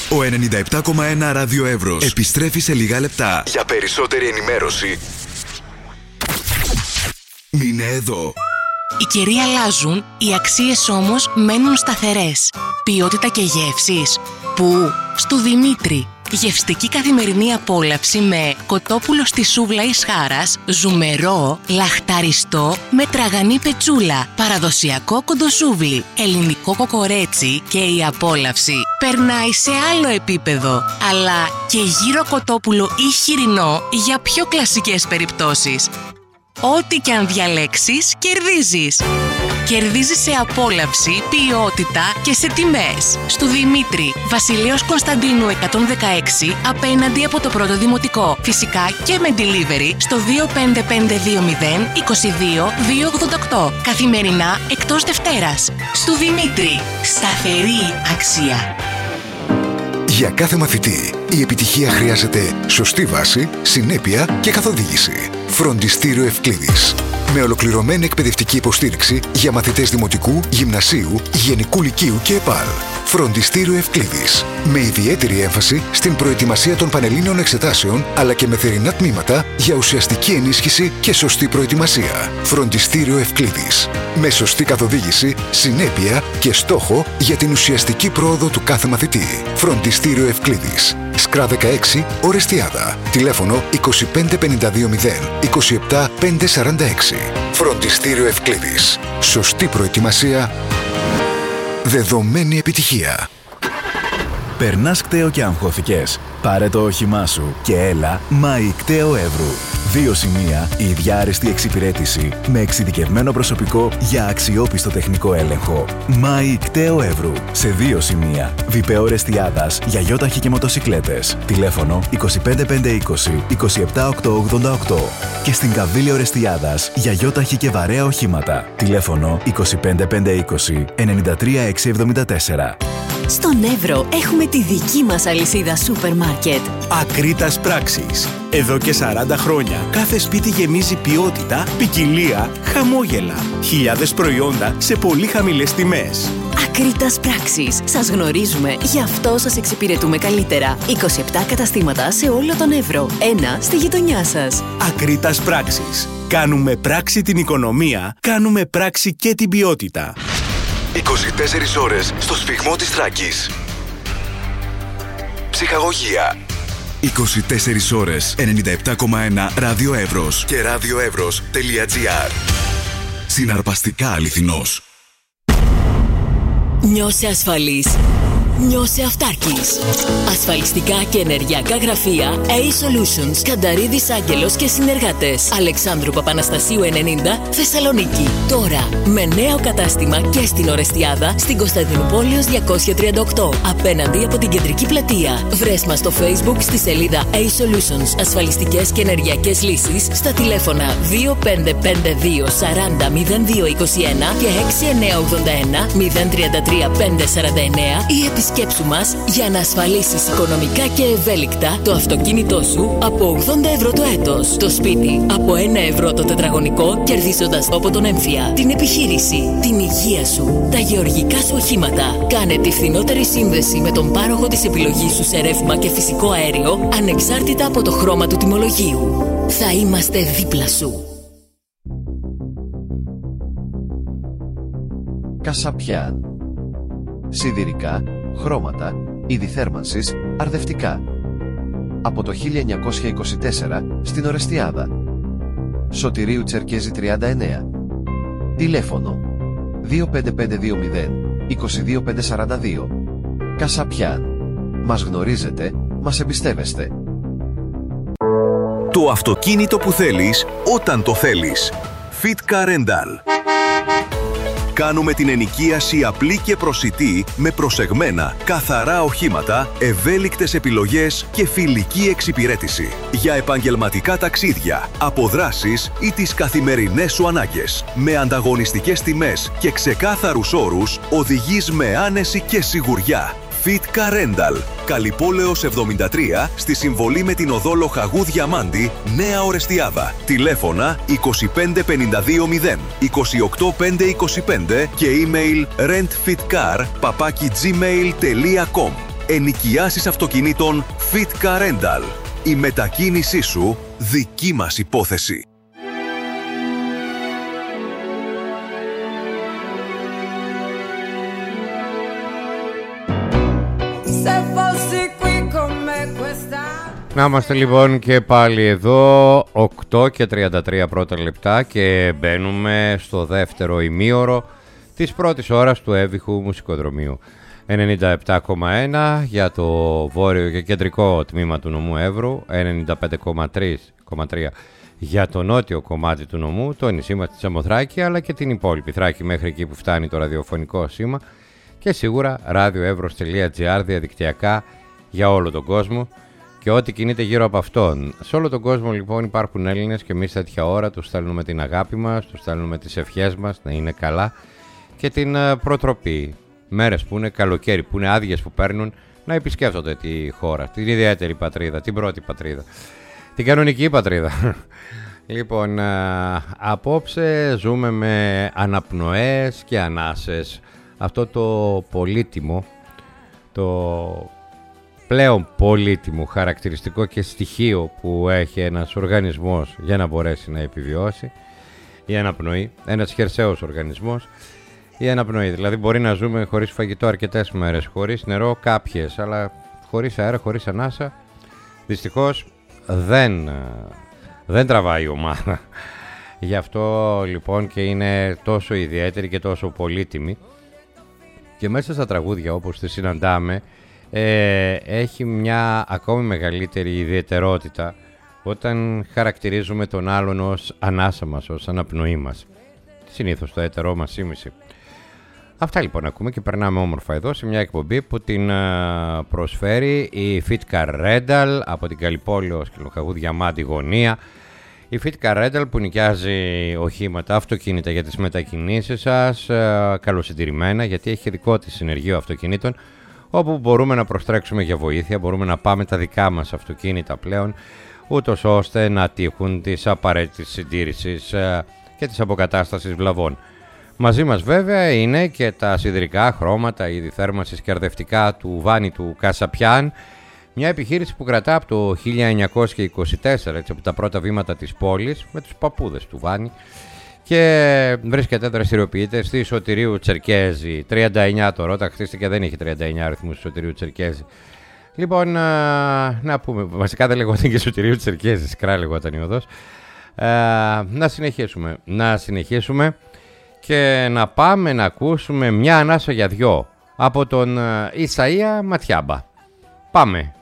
Ο 97,1 Ράδιο Εύρος επιστρέφει σε λίγα λεπτά. Για περισσότερη ενημέρωση, μείνε εδώ. Οι καιροί αλλάζουν, οι αξίες όμως μένουν σταθερές. Ποιότητα και γεύσεις. Πού? Στου Δημήτρη. Γευστική καθημερινή απόλαυση με κοτόπουλο στη σούβλα εις χάρας, ζουμερό, λαχταριστό με τραγανή πετσούλα, παραδοσιακό κοντοσούβλι, ελληνικό κοκορέτσι και η απόλαυση περνάει σε άλλο επίπεδο. Αλλά και γύρο κοτόπουλο ή χοιρινό για πιο κλασικές περιπτώσεις. Ό,τι και αν διαλέξεις, κερδίζεις. Κερδίζεις σε απόλαυση, ποιότητα και σε τιμές. Στου Δημήτρη, Βασιλέως Κωνσταντίνου 116, απέναντι από το πρώτο δημοτικό. Φυσικά και με delivery στο 25520 22 288. Καθημερινά εκτός Δευτέρας. Στου Δημήτρη, σταθερή αξία. Για κάθε μαθητή, η επιτυχία χρειάζεται σωστή βάση, συνέπεια και καθοδήγηση. Φροντιστήριο Ευκλήδης. Με ολοκληρωμένη εκπαιδευτική υποστήριξη για μαθητές δημοτικού, γυμνασίου, γενικού λυκείου και ΕΠΑΛ. Φροντιστήριο Ευκλήδης. Με ιδιαίτερη έμφαση στην προετοιμασία των πανελλήνιων εξετάσεων, αλλά και με θερινά τμήματα για ουσιαστική ενίσχυση και σωστή προετοιμασία. Φροντιστήριο Ευκλήδης. Με σωστή καθοδήγηση, συνέπεια και στόχο για την ουσιαστική πρόοδο του κάθε μαθητή. Φροντιστήριο Ευκλήδης. Σκρά 16, Ορεστιάδα. Τηλέφωνο 25520 27546. Φροντιστήριο Ευκλήδης. Σωστή προετοιμασία, δεδομένη επιτυχία. Περνάς κταίο και αγχώθηκες? Πάρε το όχημά σου και έλα Μάη Κταίο Εύρου. 2 σημεία, η ίδια άριστη εξυπηρέτηση με εξειδικευμένο προσωπικό για αξιόπιστο τεχνικό έλεγχο. Μάη Κταίο Εύρου. Σε 2 σημεία. Βιπέο Ρεστιάδας για γιόταχη και μοτοσικλέτες. Τηλέφωνο 25520 27888. Και στην Καβίλιο Ρεστιάδας για γιόταχη και βαρέα οχήματα. Τηλέφωνο 25520 93674. Στον Εύρο έχουμε τη δική μας αλυσίδα σούπερ μάρκετ. Ακρίτας Πράξης. Εδώ και 40 χρόνια κάθε σπίτι γεμίζει ποιότητα, ποικιλία, χαμόγελα. Χιλιάδες προϊόντα σε πολύ χαμηλές τιμές. Ακρίτας Πράξης. Σας γνωρίζουμε, γι' αυτό σας εξυπηρετούμε καλύτερα. 27 καταστήματα σε όλο τον Εύρο. 1 στη γειτονιά σας. Ακρίτας Πράξης. Κάνουμε πράξη την οικονομία, κάνουμε πράξη και την ποιότητα. 24 ώρες στο σφιγμό της Θράκης. Ψυχαγωγία. 24 ώρες 97,1 Ράδιο Εύρος και radioevros.gr. Συναρπαστικά αληθινός. Νιώσε ασφαλής. Νιώσε αυτάρκης. Ασφαλιστικά και ενεργειακά γραφεία A-Solutions, Κανταρίδης Άγγελος και συνεργάτες. Αλεξάνδρου Παπαναστασίου 90, Θεσσαλονίκη. Τώρα με νέο κατάστημα και στην Ορεστιάδα, στην Κωνσταντινούπολεως 238, απέναντι από την κεντρική πλατεία. Βρες μας στο Facebook στη σελίδα A-Solutions, ασφαλιστικές και ενεργειακές λύσεις, στα τηλέφωνα 2552 40 0221 και 6981 033 549 ή σκέψου μας για να ασφαλίσεις οικονομικά και ευέλικτα το αυτοκίνητό σου από 80 ευρώ το έτος, το σπίτι από 1 ευρώ το τετραγωνικό, κερδίζοντας από τον έμφυα, την επιχείρηση, την υγεία σου, τα γεωργικά σου οχήματα. Κάνε τη φθηνότερη σύνδεση με τον πάροχο της επιλογής σου σε ρεύμα και φυσικό αέριο, ανεξάρτητα από το χρώμα του τιμολογίου. Θα είμαστε δίπλα σου. Κασαπιάν. Σιδηρικά, χρώματα, είδη θέρμανσης, αρδευτικά. Από το 1924 στην Ορεστιάδα. Σωτηρίου Τσερκέζη 39. Τηλέφωνο 25520 22542. Κασαπιάν. Μας γνωρίζετε, μας εμπιστεύεστε. Το αυτοκίνητο που θέλεις όταν το θέλεις. Fit Car Rental. Κάνουμε την ενοικίαση απλή και προσιτή με προσεγμένα, καθαρά οχήματα, ευέλικτες επιλογές και φιλική εξυπηρέτηση. Για επαγγελματικά ταξίδια, αποδράσεις ή τις καθημερινές σου ανάγκες. Με ανταγωνιστικές τιμές και ξεκάθαρους όρους, οδηγείς με άνεση και σιγουριά. Fit Car Rental. Καλυπόλεως 73, στη συμβολή με την οδό Λοχαγού Διαμάντη, Νέα Ορεστιάδα. Τηλέφωνα 25520 28525 και email rentfitcar@gmail.com. Ενοικιάσεις αυτοκινήτων Fit-Car Rental. Η μετακίνησή σου δική μας υπόθεση. Να είμαστε λοιπόν και πάλι εδώ, 8 και 33 πρώτα λεπτά και μπαίνουμε στο δεύτερο ημίωρο της πρώτης ώρας του έβυχου μουσικοδρομίου. 97,1 για το βόρειο και κεντρικό τμήμα του νομού Εύρου, 95,3 για το νότιο κομμάτι του νομού, το νησί μας της Σαμοθράκη, αλλά και την υπόλοιπη Θράκη μέχρι εκεί που φτάνει το ραδιοφωνικό σήμα και σίγουρα radioevros.gr διαδικτυακά για όλο τον κόσμο και ό,τι κινείται γύρω από αυτόν. Σε όλο τον κόσμο λοιπόν υπάρχουν Έλληνες και εμείς τέτοια ώρα τους στέλνουμε την αγάπη μας, τους στέλνουμε τις ευχές μας να είναι καλά και την προτροπή. Μέρες που είναι καλοκαίρι, που είναι άδειες που παίρνουν, να επισκέφτονται τη χώρα, την ιδιαίτερη πατρίδα, την πρώτη πατρίδα, την κανονική πατρίδα. Λοιπόν, απόψε ζούμε με αναπνοές και ανάσες. Αυτό το πολύτιμο, το πλέον πολύτιμο χαρακτηριστικό και στοιχείο που έχει ένας οργανισμός για να μπορέσει να επιβιώσει, η αναπνοή, ένας χερσαίος οργανισμός, η αναπνοή. Δηλαδή μπορεί να ζούμε χωρίς φαγητό αρκετές μέρες, χωρίς νερό κάποιες, αλλά χωρίς αέρα, χωρίς ανάσα, δυστυχώς δεν τραβάει η ομάδα. Γι' αυτό λοιπόν και είναι τόσο ιδιαίτερη και τόσο πολύτιμη και μέσα στα τραγούδια όπως τη συναντάμε έχει μια ακόμη μεγαλύτερη ιδιαιτερότητα όταν χαρακτηρίζουμε τον άλλον ως ανάσα μας, ως αναπνοή μας. Συνήθως το έτερό μας ήμιση. Αυτά λοιπόν ακούμε και περνάμε όμορφα εδώ σε μια εκπομπή που την προσφέρει η Fit-Car Rental από την Καλυπόλεω Σκυλοκαγού Διαμάντη Γωνία. Η Fit-Car Rental που νοικιάζει οχήματα, αυτοκίνητα για τις μετακινήσεις σας, καλοσυντηρημένα, γιατί έχει δικό της συνεργείο αυτοκινήτων όπου μπορούμε να προστρέξουμε για βοήθεια, μπορούμε να πάμε τα δικά μας αυτοκίνητα πλέον, ούτως ώστε να τύχουν της απαραίτητης συντήρησης και της αποκατάστασης βλαβών. Μαζί μας βέβαια είναι και τα σιδηρικά χρώματα, είδη θέρμανσης και αρδευτικά του Βάνη του Κασαπιάν, μια επιχείρηση που κρατά από το 1924, έτσι, από τα πρώτα βήματα της πόλης, με τους παππούδες του Βάνη, και βρίσκεται, δραστηριοποιείται στη Σωτηρίου Τσερκέζη 39 τώρα, όταν χτίστηκε δεν είχε 39 αριθμούς Σωτηρίου Τσερκέζη. Λοιπόν, να πούμε, βασικά δεν λεγόταν και Σωτηρίου Τσερκέζη, Σκρά λεγόταν η οδός. Να συνεχίσουμε και να πάμε να ακούσουμε μια ανάσα για δυο από τον Ισαΐα Ματιάμπα. Πάμε.